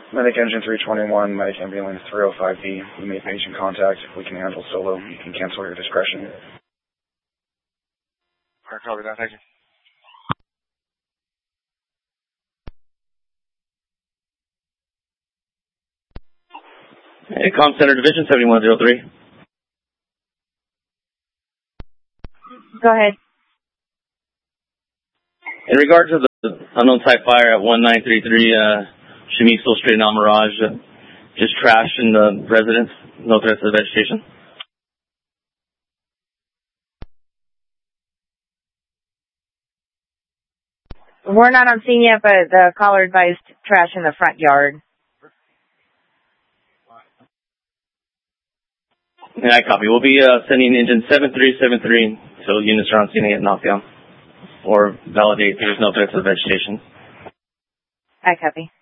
Medic Engine 321, Medic Ambulance 305V. We made patient contact. If we can handle solo, you can cancel your discretion. Alright, copy that. Thank you. Hey, Comm Center Division 7103. Go ahead. In regard to the unknown type fire at 1933 Shamiso Street in El Mirage, just trash in the residence, no threats to the vegetation. We're not on scene yet, but the caller advised trash in the front yard. Yeah, I copy. We'll be sending engine 7373 so units are on scene to get knocked down or validate there's no threats to the vegetation. I copy.